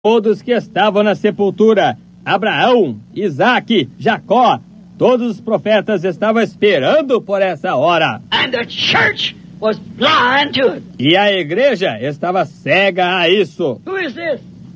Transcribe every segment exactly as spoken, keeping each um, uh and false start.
todos que estavam na sepultura, Abraão, Isaque, Jacó, todos os profetas estavam esperando por essa hora. And the church was blind to it. E a igreja estava cega a isso. Who is this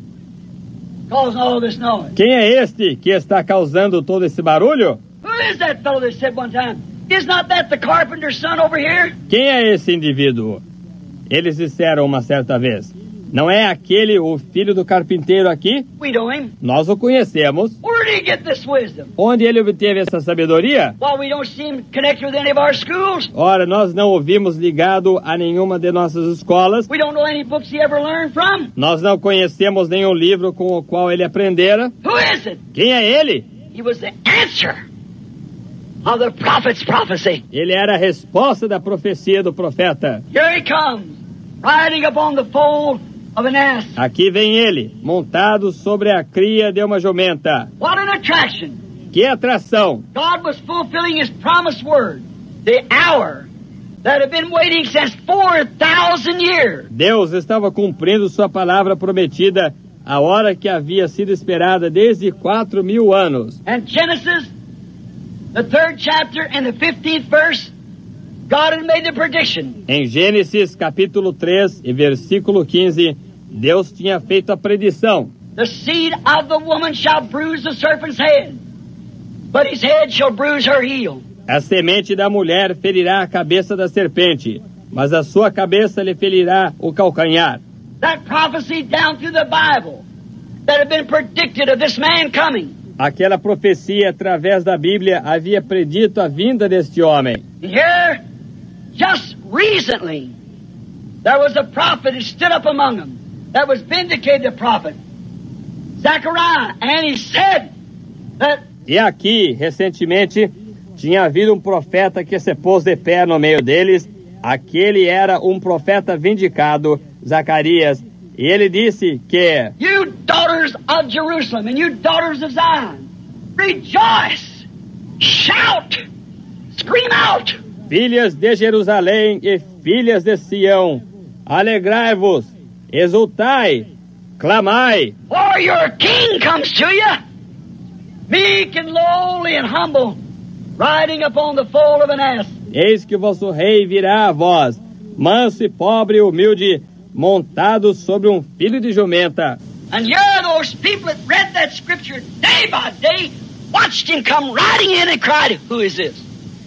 causing all this noise? Quem é este que está causando todo esse barulho? Who is that fellow that said one time, is not that the carpenter's son over here? Quem é esse indivíduo? Eles disseram uma certa vez, não é aquele o filho do carpinteiro aqui? We know him. Nós o conhecemos. Where did he get this wisdom? Onde ele obteve essa sabedoria? Well, we don't see him connected with any of our schools. Ora, nós não o vimos ligado a nenhuma de nossas escolas. We don't know any books he ever learned from. Nós não conhecemos nenhum livro com o qual ele aprendera. Who is it? Quem é ele? He was the answer of the prophet's prophecy. Ele era a resposta da profecia do profeta. Here he comes, riding upon the foal of an ass. Aqui vem ele, montado sobre a cria de uma jumenta. What an attraction. Que atração! God was fulfilling his promised word, the hour that had been waiting since four thousand years. Deus estava cumprindo sua palavra prometida, a hora que havia sido esperada desde quatro mil anos. And Genesis, the third chapter and the fifteenth verse, God had made the prediction. Em Gênesis capítulo três e versículo quinze, Deus tinha feito a predição. The seed of the woman shall bruise the serpent's head, but his head shall bruise her heel. A semente da mulher ferirá a cabeça da serpente, mas a sua cabeça lhe ferirá o calcanhar. That prophecy down through the Bible that had been predicted of this man coming. Aquela profecia através da Bíblia havia predito a vinda deste homem. And here, just recently, there was a prophet who stood up among them that was vindicated, a prophet, Zechariah, and he said that. E aqui, recentemente, tinha havido um profeta que se pôs de pé no meio deles. Aquele era um profeta vindicado, Zacarias. E ele disse que... You daughters of Jerusalem and you daughters of Zion, rejoice, shout, scream out. Filhas de Jerusalém e filhas de Sião, alegrai-vos, exultai, clamai. For your king comes to you, meek and lowly and humble, riding upon the foal of an ass. Eis que o vosso rei virá a vós, manso e pobre e humilde, montado sobre um filho de jumenta. And here those people that read that scripture day by day watched him come riding in and cried, who is this?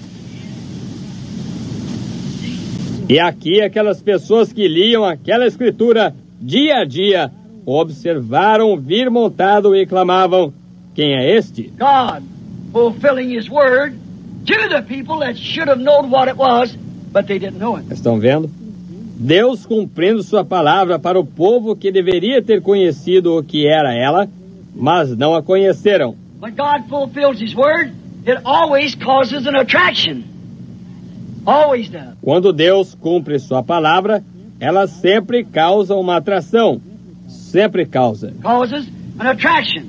E aqui aquelas pessoas que liam aquela escritura dia a dia observaram vir montado e clamavam, quem é este? God fulfilling his word to the people that should have known what it was, but they didn't know it. Estão vendo? Deus cumprindo sua palavra para o povo que deveria ter conhecido o que era ela, mas não a conheceram. When God fulfills his word, it always causes an attraction. Always does. Quando Deus cumpre sua palavra, ela sempre causa uma atração. Sempre causa. Causes an attraction.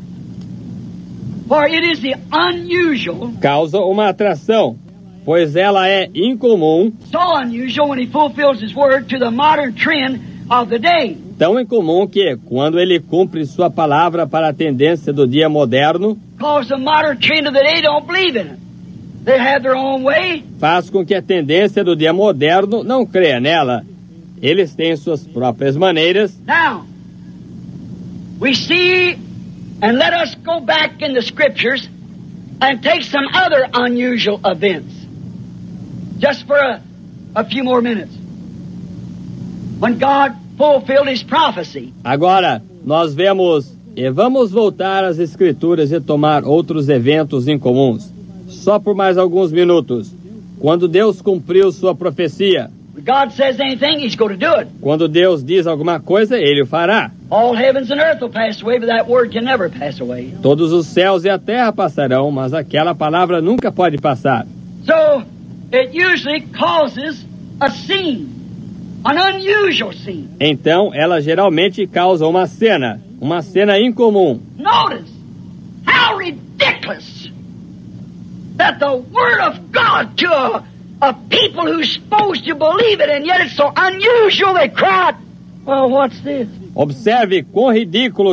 For it is the unusual. Causa uma atração, pois ela é incomum. So unusual when he fulfills his word to the modern trend of the day. Tão incomum que, quando ele cumpre sua palavra para a tendência do dia moderno, Because the modern trend of the day don't believe in it. They have their own way. faz com que a tendência do dia moderno não creia nela. Eles têm suas próprias maneiras. Now, we see, and let us go back in the scriptures and take some other unusual events. Just for a, a few more minutes. When God fulfilled his prophecy. Agora, nós vemos, e vamos voltar às escrituras e tomar outros eventos incomuns. Só por mais alguns minutos. Quando Deus cumpriu sua profecia. When God says anything, he's going to do it. Quando Deus diz alguma coisa, ele o fará. All heavens and earth will pass away, but that word can never pass away. Todos os céus e a terra passarão, mas aquela palavra nunca pode passar. So, it usually causes a scene. An unusual scene. Então, ela geralmente causa uma cena, uma cena incomum. Notice how ridiculous that the Word of God to a, a people who's supposed to believe it, and yet it's so unusual they cried, well, what's this? Observe quão ridículo